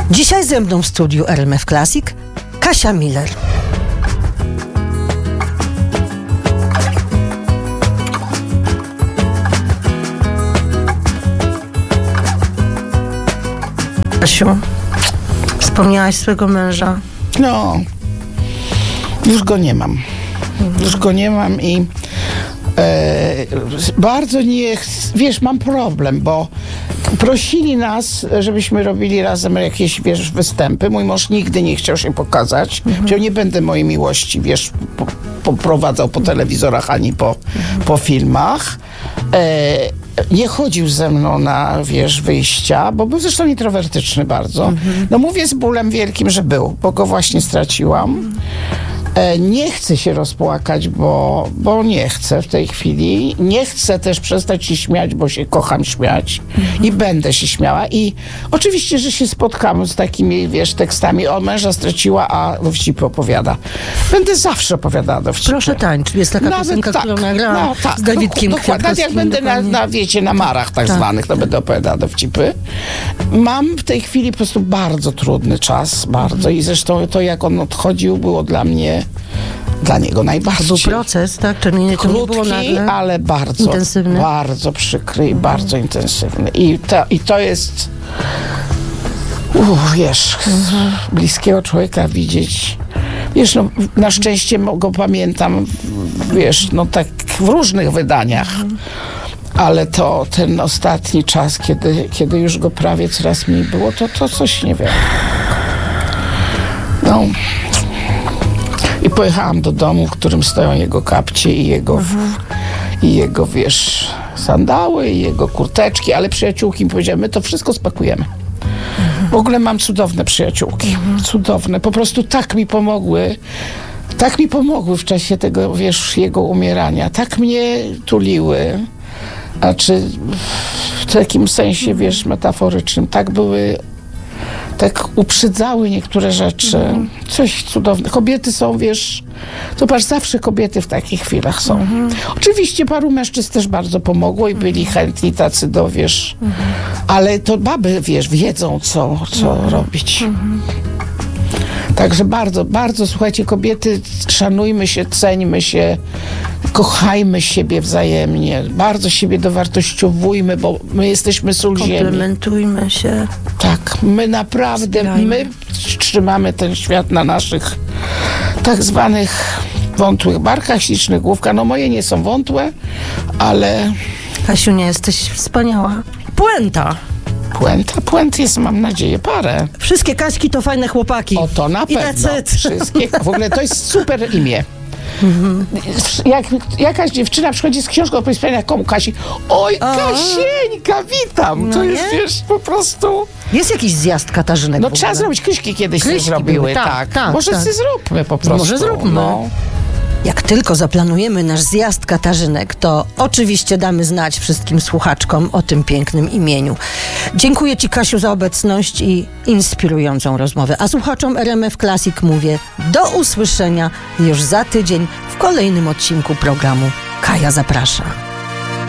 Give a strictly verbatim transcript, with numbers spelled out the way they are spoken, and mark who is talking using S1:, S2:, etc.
S1: Dzisiaj ze mną w studiu R M F Classic Kasia Miller. Kasiu, wspomniałaś swego męża?
S2: No, już go nie mam. Już go nie mam i e, bardzo nie ch- wiesz, mam problem, bo prosili nas, żebyśmy robili razem jakieś, wiesz, występy. Mój mąż nigdy nie chciał się pokazać, mhm. że nie będę mojej miłości, wiesz, po, poprowadzał po telewizorach ani po, mhm. po filmach. E, nie chodził ze mną na, wiesz, wyjścia, bo był zresztą introwertyczny bardzo. Mhm. No mówię z bólem wielkim, że był, bo go właśnie straciłam. Mhm. E, nie chcę się rozpłakać, bo, bo nie chcę w tej chwili. Nie chcę też przestać się śmiać, bo się kocham śmiać. Mhm. I będę się śmiała. I oczywiście, że się spotkamy z takimi, wiesz, tekstami. O, męża straciła, a dowcipy opowiada. Będę zawsze opowiadała dowcipy.
S1: Proszę tańcz. Jest taka
S2: Nawet
S1: piosenka,
S2: ta,
S1: którą nagrała
S2: no, tak,
S1: z Dawidkiem
S2: Kwiatkowskim. Tak jak będę na, na, wiecie, na marach tak, tak zwanych, to będę opowiadała dowcipy. Mam w tej chwili po prostu bardzo trudny czas. Bardzo. Mhm. I zresztą to, jak on odchodził, było dla mnie Dla niego najbardziej.
S1: To był proces, tak? To nie, to
S2: krótki,
S1: nie było nagle
S2: ale bardzo,
S1: intensywny.
S2: bardzo przykry i mhm. bardzo intensywny. I to, i to jest uff, wiesz, mhm. bliskiego człowieka widzieć. Wiesz, no, na szczęście go pamiętam, wiesz, no tak w różnych wydaniach. Mhm. Ale to ten ostatni czas, kiedy, kiedy już go prawie coraz mniej było, to, to coś nie wiem. No. I pojechałam do domu, w którym stoją jego kapcie i jego, mhm. i jego, wiesz, sandały, i jego kurteczki, ale przyjaciółki mi powiedziały, my to wszystko spakujemy. Mhm. W ogóle mam cudowne przyjaciółki. Mhm. Cudowne. Po prostu tak mi pomogły. Tak mi pomogły w czasie tego, wiesz, jego umierania. Tak mnie tuliły. A czy w takim sensie, wiesz, metaforycznym, tak były, tak uprzedzały niektóre rzeczy. Mhm. Coś cudownego. Kobiety są, wiesz, zobacz, zawsze kobiety w takich chwilach są. Mhm. Oczywiście paru mężczyzn też bardzo pomogło i byli chętni tacy do, wiesz, mhm. ale to baby, wiesz, wiedzą, co, co mhm. robić. Mhm. Także bardzo, bardzo, słuchajcie, kobiety, szanujmy się, ceńmy się, kochajmy siebie wzajemnie, bardzo siebie dowartościowujmy, bo my jesteśmy sól ziemi.
S1: Komplementujmy się.
S2: Tak, my naprawdę, Wspierajmy. my trzymamy ten świat na naszych tak zwanych wątłych barkach, ślicznych główkach. No moje nie są wątłe, ale...
S1: Kasiu, nie jesteś wspaniała. Puenta.
S2: Puenta? Puent jest, mam nadzieję, parę.
S1: Wszystkie Kaśki to fajne chłopaki.
S2: O, to na
S1: I
S2: pewno. Wszystkie. W ogóle to jest super imię. Mhm. Jak jakaś dziewczyna przychodzi z książką o pisania komu Kasi, oj, o. Kasieńka, witam. No to jest, nie? Wiesz, po prostu...
S1: Jest jakiś zjazd Katarzynek.
S2: No trzeba zrobić, Kryśki kiedyś Kryśki zrobiły, były. tak. tak. tak Może tak. zróbmy po prostu.
S1: Może zróbmy.
S2: No.
S1: Jak tylko zaplanujemy nasz zjazd Katarzynek, to oczywiście damy znać wszystkim słuchaczkom o tym pięknym imieniu. Dziękuję Ci, Kasiu, za obecność i inspirującą rozmowę. A słuchaczom R M F Classic mówię do usłyszenia już za tydzień w kolejnym odcinku programu Kaja zaprasza.